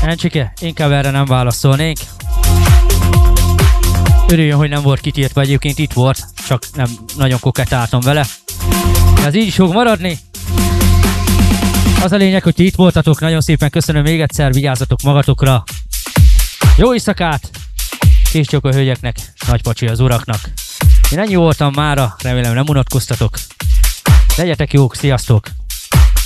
Encsike, inkább erre nem válaszolnék. Örüljön, hogy nem volt kitiltva, egyébként itt volt, csak nem nagyon koketáltam vele. De ez így is fog maradni. Az a lényeg, hogy ti itt voltatok, nagyon szépen köszönöm még egyszer, vigyázzatok magatokra. Jó éjszakát! Kis csók a hölgyeknek, nagy pacsi az uraknak. Én ennyi voltam mára, remélem nem unatkoztatok. Legyetek jók, sziasztok!